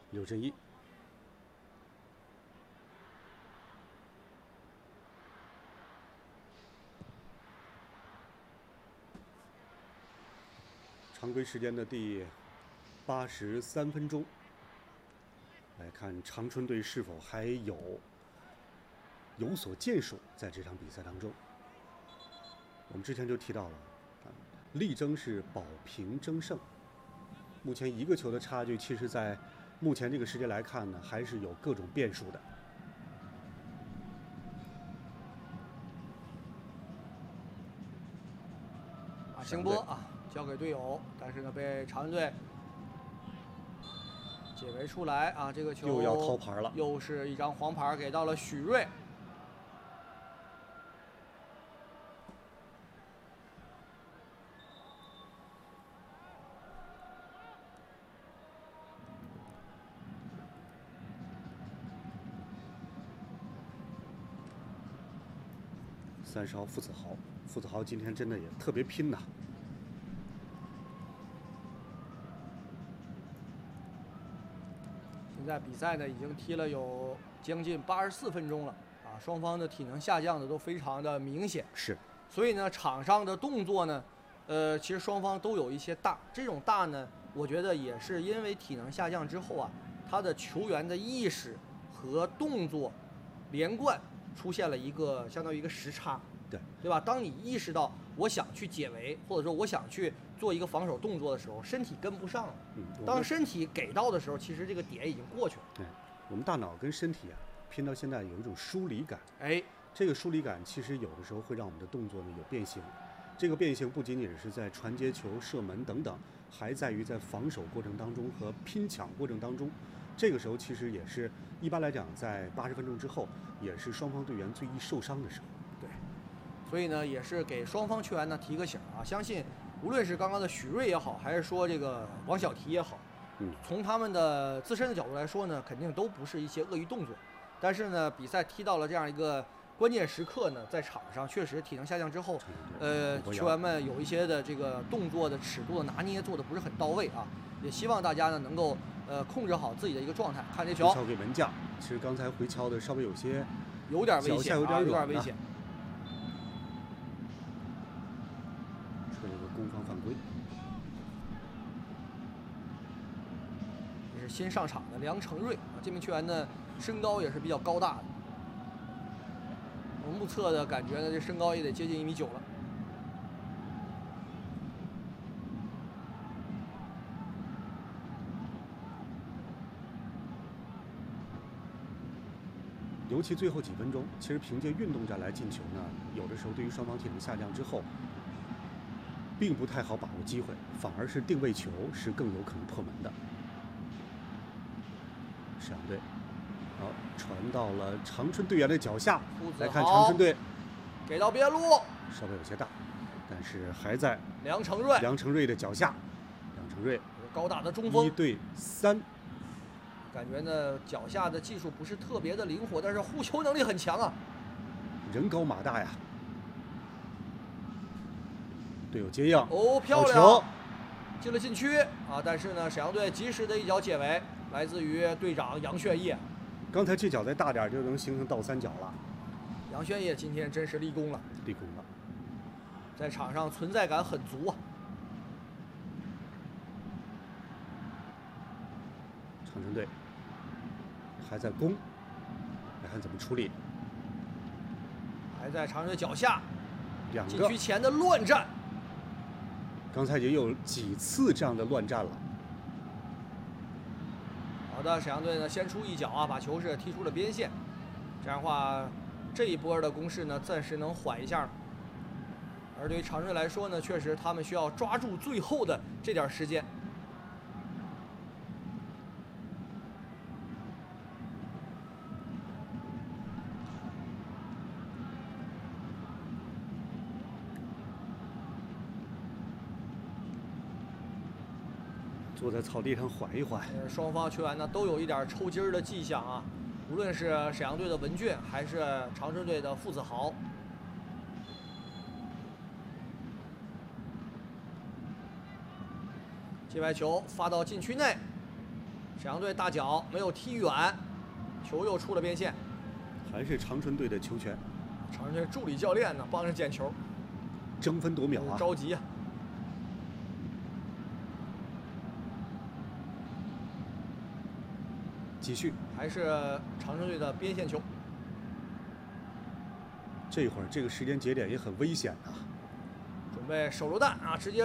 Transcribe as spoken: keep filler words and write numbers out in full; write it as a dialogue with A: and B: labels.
A: 刘振一。常规时间的第八十三分钟，来看长春队是否还有有所建树在这场比赛当中。我们之前就提到了，力争是保平争胜。目前一个球的差距，其实在目前这个时间来看呢，还是有各种变数的。
B: 啊，星波啊，交给队友，但是呢，被长春队解围出来啊，这个球
A: 又要掏牌了，
B: 又是一张黄牌给到了许睿。
A: 三十号傅子豪，傅子豪今天真的也特别拼呐。
B: 现在比赛呢已经踢了有将近八十四分钟了啊，双方的体能下降的都非常的明显。
A: 是。
B: 所以呢，场上的动作呢，呃，其实双方都有一些大，这种大呢，我觉得也是因为体能下降之后啊，他的球员的意识和动作连贯出现了一个相当于一个时差。
A: 对，
B: 对吧？当你意识到我想去解围，或者说我想去做一个防守动作的时候，身体跟不上了。
A: 嗯，
B: 当身体给到的时候，其实这个点已经过去了。
A: 对，我们大脑跟身体啊拼到现在有一种疏离感。
B: 哎，
A: 这个疏离感其实有的时候会让我们的动作呢有变形。这个变形不仅仅是在传接球、射门等等，还在于在防守过程当中和拼抢过程当中。这个时候其实也是一般来讲，在八十分钟之后，也是双方队员最易受伤的时候。
B: 对。所以呢，也是给双方球员呢提个醒啊！相信无论是刚刚的许睿也好，还是说这个王晓提也好，
A: 嗯，
B: 从他们的自身的角度来说呢，肯定都不是一些恶意动作。但是呢，比赛踢到了这样一个关键时刻呢，在场上确实体能下降之后，呃，球员们有一些的这个动作的尺度的拿捏做的不是很到位啊。也希望大家呢能够呃控制好自己的一个状态。看这球，
A: 回敲给门将，其实刚才回敲的稍微有些
B: 有点危险，
A: 有点、啊、
B: 有点危险。
A: 吹了个攻防犯规。
B: 这是新上场的梁成瑞啊，这名球员呢身高也是比较高大的，我目测的感觉呢这身高也得接近一米九了。
A: 尤其最后几分钟，其实凭借运动战来进球呢，有的时候对于双方体能下降之后，并不太好把握机会，反而是定位球是更有可能破门的。沈阳队，好，传到了长春队员的脚下，来看长春队
B: 给到边路，
A: 稍微有些大，但是还在
B: 梁成瑞
A: 梁成瑞的脚下，梁成瑞
B: 高大的中锋，
A: 一对三。
B: 感觉呢，脚下的技术不是特别的灵活，但是护球能力很强啊。
A: 人高马大呀，队友接应，
B: 哦，漂亮，进了禁区啊！但是呢，沈阳队及时的一脚解围，来自于队长杨炫烨。
A: 刚才这脚再大点就能形成倒三角了。
B: 杨炫烨今天真是立功了，
A: 立功了，
B: 在场上存在感很足啊。
A: 长春队还在攻，来看怎么处理。
B: 还在长春队脚下，
A: 两个
B: 禁区前的乱战。
A: 刚才也有几次这样的乱战了。
B: 好的，沈阳队呢先出一脚啊，把球是踢出了边线。这样的话，这一波的攻势呢暂时能缓一下。而对于长春队来说呢，确实他们需要抓住最后的这点时间。
A: 坐在草地上缓一缓。
B: 呃，双方球员呢都有一点抽筋儿的迹象啊，无论是沈阳队的文俊，还是长春队的傅子豪。界外球发到禁区内，沈沈阳队大脚没有踢远，球又出了边线，
A: 还是长春队的球权。
B: 长春队助理教练呢帮着捡球，
A: 争分夺秒啊，
B: 着急啊！
A: 继续，
B: 还是长春队的边线球。
A: 这会儿这个时间节点也很危险啊，
B: 准备手榴弹啊，直接